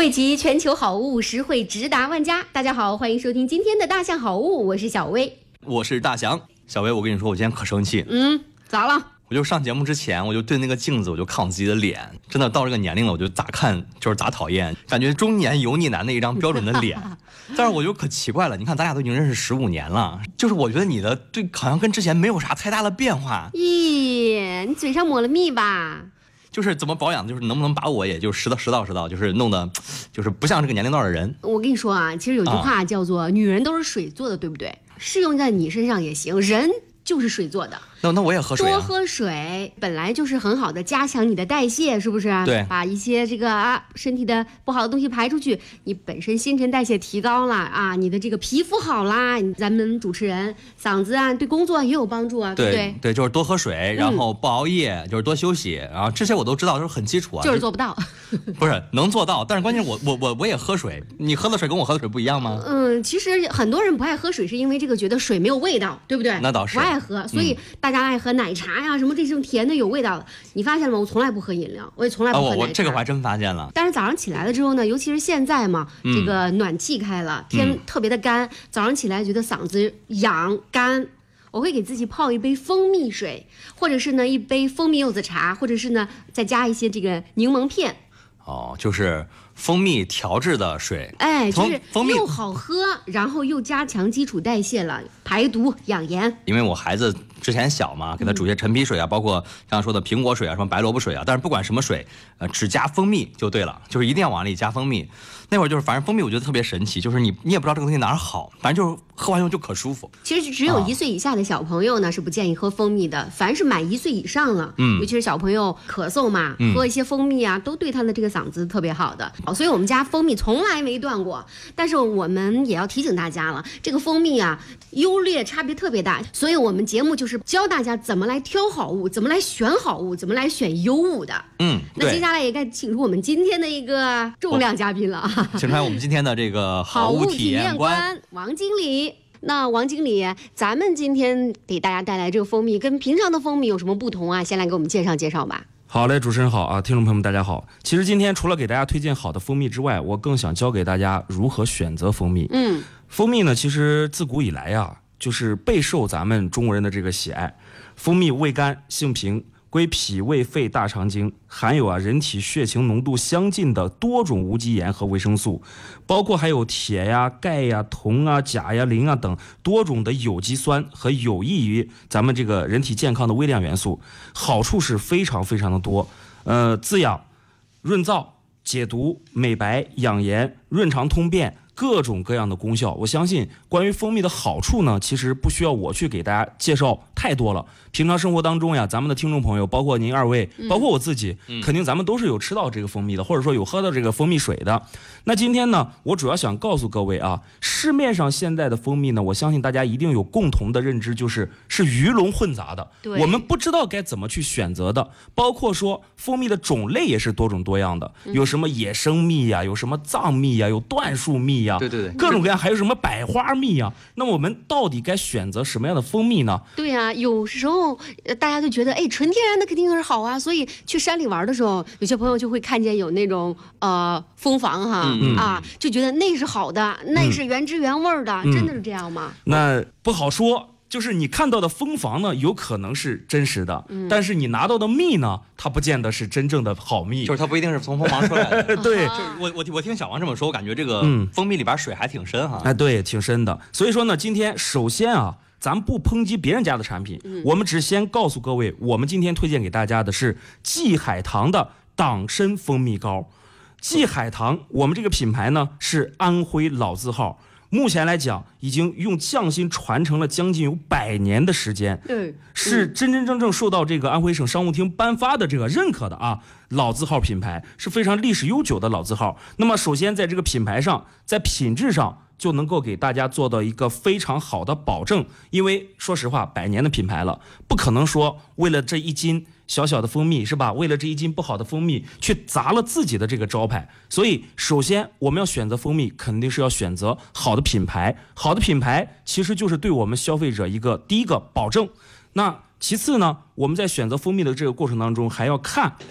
汇集全球好物，实惠直达万家。大家好，欢迎收听今天的大象好物，我是小薇， 我是大翔。小薇，我跟你说，我今天可生气。 咋了？ 我就上节目之前，我就对那个镜子，我就看我自己的脸，真的到这个年龄了，我就咋看就是咋讨厌，感觉中年油腻男的一张标准的脸。但是我就可奇怪了，你看咱俩都已经认识15年了，就是我觉得你的对好像跟之前没有啥太大的变化。 咦，你嘴上抹了蜜吧？ 就是怎么保养，就是能不能把我也就实到，就是弄得就是不像这个年龄段的人。 我跟你说啊，其实有句话叫做女人都是水做的，对不对？适用在你身上也行，人就是水做的。 那我也喝水啊。 多喝水本来就是很好的加强你的代谢，是不是？ 对， 把一些这个身体的不好的东西排出去，你本身新陈代谢提高了啊，你的这个皮肤好啦，咱们主持人嗓子啊对工作也有帮助啊，对不对？ 对，就是多喝水，然后不熬夜，就是多休息，然后这些我都知道，都是很基础啊。 就是做不到。 不是能做到，但是关键是我也喝水，你喝的水跟我喝的水不一样吗？ 其实很多人不爱喝水，是因为这个觉得水没有味道，对不对？ 那倒是不爱喝，所以大家爱喝奶茶呀，什么这种甜的有味道的。你发现了吗？我从来不喝饮料，我也从来不喝奶茶。 我这个我还真发现了。 但是早上起来了之后呢，尤其是现在嘛，这个暖气开了，天特别的干，早上起来觉得嗓子痒干。我会给自己泡一杯蜂蜜水，或者是呢一杯蜂蜜柚子茶，或者是呢再加一些这个柠檬片。 就是蜂蜜调制的水， 就是又好喝，然后又加强基础代谢了，排毒养颜。 因为我孩子之前小嘛，给他煮些陈皮水啊，包括刚刚说的苹果水啊，什么白萝卜水啊，但是不管什么水，只加蜂蜜就对了，就是一定要往里加蜂蜜。那会儿就是反正蜂蜜我觉得特别神奇，就是你也不知道这个东西哪儿好，反正就是喝完以后就可舒服。 其实只有1岁以下的小朋友呢是不建议喝蜂蜜的，凡是满1岁以上了，尤其是小朋友咳嗽嘛，喝一些蜂蜜啊，都对他的这个嗓子特别好的。所以我们家蜂蜜从来没断过，但是我们也要提醒大家了，这个蜂蜜啊优劣差别特别大，所以我们节目就是教大家怎么来挑好物，怎么来选好物，怎么来选优物的。那接下来也该请出我们今天的一个重量嘉宾了啊。 请出来我们今天的这个好物体验官王经理。那王经理，咱们今天给大家带来这个蜂蜜跟平常的蜂蜜有什么不同啊？先来给我们介绍介绍吧。 好嘞，主持人好啊，听众朋友们大家好。其实今天除了给大家推荐好的蜂蜜之外，我更想教给大家如何选择蜂蜜。蜂蜜呢，其实自古以来呀，就是备受咱们中国人的这个喜爱。蜂蜜味甘性平，归脾胃肺大肠经，含有人体血清浓度相近的多种无机盐和维生素，包括还有铁呀、钙呀、铜啊、钾呀、磷啊等多种的有机酸和有益于咱们这个人体健康的微量元素，好处是非常非常的多。滋养、润燥、解毒、美白、养颜、润肠通便。各种各样的功效，我相信关于蜂蜜的好处呢，其实不需要我去给大家介绍太多了。平常生活当中呀，咱们的听众朋友，包括您二位，包括我自己，肯定咱们都是有吃到这个蜂蜜的，或者说有喝到这个蜂蜜水的。那今天呢，我主要想告诉各位啊，市面上现在的蜂蜜呢，我相信大家一定有共同的认知，是鱼龙混杂的，我们不知道该怎么去选择的。包括说蜂蜜的种类也是多种多样的，有什么野生蜜呀，有什么藏蜜呀，有椴树蜜呀， 对， 各种各样，还有什么百花蜜呀？那么我们到底该选择什么样的蜂蜜呢？ 对呀，有时候大家就觉得，纯天然的肯定是好啊，所以去山里玩的时候，有些朋友就会看见有那种蜂房哈，就觉得那是好的，那是原汁原味的，真的是这样吗？ 那不好说。就是你看到的蜂房呢，有可能是真实的，但是你拿到的蜜呢，它不见得是真正的好蜜， 就是它不一定是从蜂房出来的。 对， 就是我听小王这么说，我感觉这个蜂蜜里边水还挺深哈。 对，挺深的。所以说呢，今天首先咱们不抨击别人家的产品，我们只先告诉各位，我们今天推荐给大家的是季海棠的党参蜂蜜膏。季海棠，我们这个品牌呢是安徽老字号。目前来讲，已经用匠心传承了将近有100年的时间，是真真正正受到这个安徽省商务厅颁发的这个认可的老字号品牌，是非常历史悠久的老字号。那么首先在这个品牌上，在品质上就能够给大家做到一个非常好的保证，因为说实话，100年的品牌了，不可能说为了这一斤小小的蜂蜜是吧？为了这一斤不好的蜂蜜去砸了自己的这个招牌。所以首先我们要选择蜂蜜，肯定是要选择好的品牌。好的品牌其实就是对我们消费者第一个保证。那其次呢，我们在选择蜂蜜的这个过程当中还要看